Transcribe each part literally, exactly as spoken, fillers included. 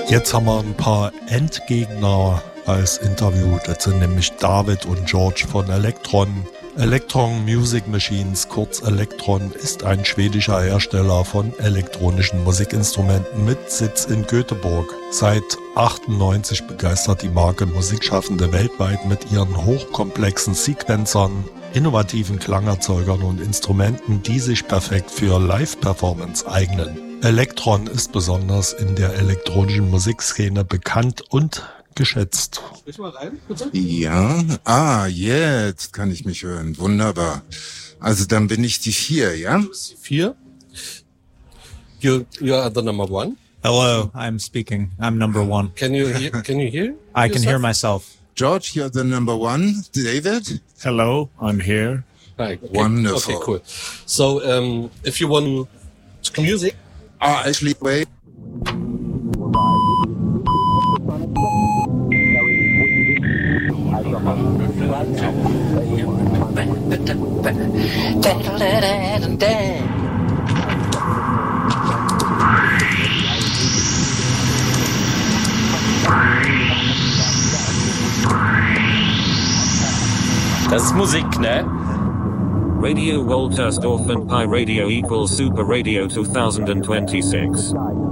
Jetzt haben wir ein paar Endgegner als Interview. Das sind nämlich David und George von Elektron. Elektron Music Machines, kurz Elektron, ist ein schwedischer Hersteller von elektronischen Musikinstrumenten mit Sitz in Göteborg. Seit achtundneunzig begeistert die Marke Musikschaffende weltweit mit ihren hochkomplexen Sequencern, innovativen Klangerzeugern und Instrumenten, die sich perfekt für Live-Performance eignen. Elektron ist besonders in der elektronischen Musikszene bekannt und geschätzt. Sprich mal rein, bitte. Ja, ah, jetzt kann ich mich hören. Wunderbar. Also dann bin ich die vier, ja? Vier. You, you are the number one. Hello, I'm speaking. I'm number one. Can you hear? Can you hear? I can hear myself. George, you're the number one. David? Hello, I'm here. Right, okay. Wonderful. Okay, cool. So, um, if you want to music. Ah, actually, wait. Das ist Musik, ne? Radio Woltersdorf and Pi Radio equals Super Radio twenty twenty-six.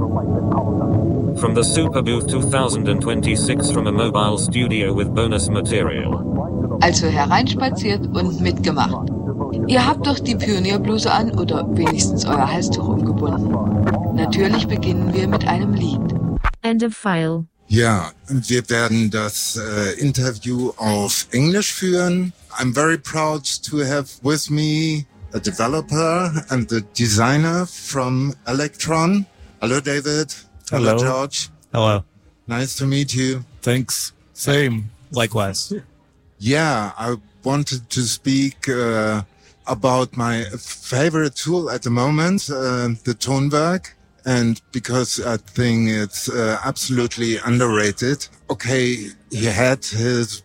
From the Super Booth twenty twenty-six from a mobile studio with bonus material. Also hereinspaziert und mitgemacht. Ihr habt doch die Pionierbluse an oder wenigstens euer Halstuch umgebunden. Natürlich beginnen wir mit einem Lied. End of file. Ja, wir werden das äh, Interview auf Englisch führen. I'm very proud to have with me a developer and the designer from Elektron. Hello, David. Hello, Hello. George. Hello. Nice to meet you. Thanks. Same. Likewise. Yeah, I wanted to speak uh, about my favorite tool at the moment, uh, the Tonwerk. And because I think it's uh, absolutely underrated. Okay, he had his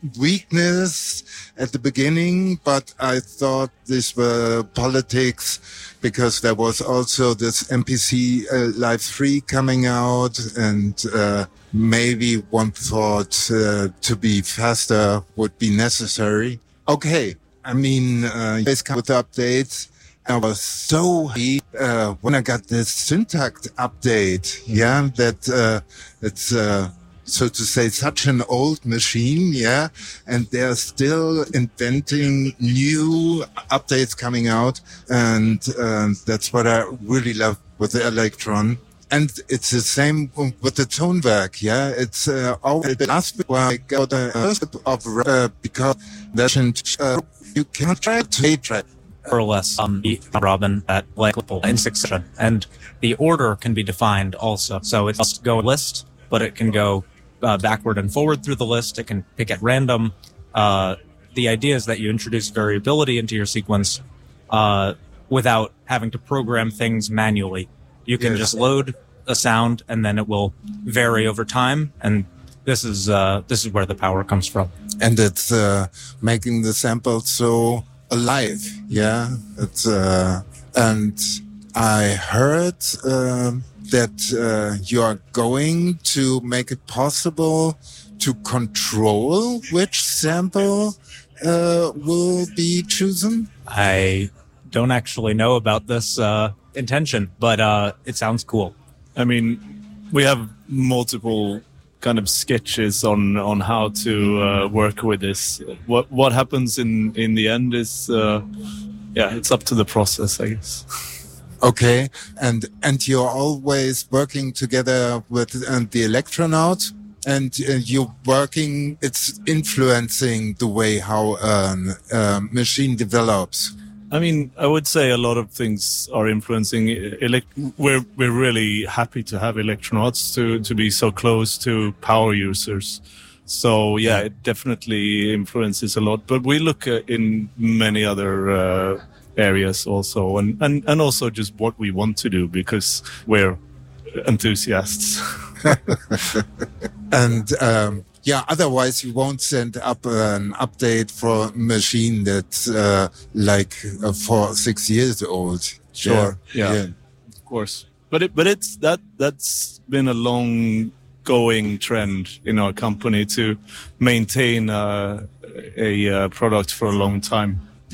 weakness at the beginning, but I thought this were politics because there was also this M P C uh, Live three coming out, and uh, maybe one thought uh, to be faster would be necessary. Okay, I mean, uh, you guys come with the updates. I was so happy uh, when I got this syntax update. Yeah, that uh, it's uh, so to say such an old machine. Yeah, and they're still inventing new updates coming out, and uh, that's what I really love with the Elektron. And it's the same with the Tonwerk. Yeah, it's uh, always the last bit where I got a first of uh, because that uh, you cannot try to try. Or less um, the Robin at like in succession, and the order can be defined also. So it must go list, but it can go uh, backward and forward through the list. It can pick at random. Uh, the idea is that you introduce variability into your sequence uh, without having to program things manually. You can yes. just load a sound, and then it will vary over time. And this is uh, this is where the power comes from. And it's uh, making the sample so alive, yeah. It's uh, and I heard uh, that uh, you are going to make it possible to control which sample uh, will be chosen. I don't actually know about this uh, intention, but uh, it sounds cool. I mean, we have multiple kind of sketches on on how to uh, work with this. What what happens in in the end is uh, yeah, it's up to the process, I guess. Okay, and and you're always working together with uh, the Elektronaut, and uh, you're working. It's influencing the way how a um, uh, machine develops. I mean, I would say a lot of things are influencing. Elect- we're we're really happy to have Elektronauts to to be so close to power users. So yeah, it definitely influences a lot. But we look uh, in many other uh, areas also, and, and and also just what we want to do because we're enthusiasts. and. Um, Yeah, otherwise you won't send up an update for a machine that's uh, like uh, four, six years old. Sure, yeah, yeah. yeah, of course. But it, but it's that that's been a long going trend in our company to maintain uh, a uh, product for a long time.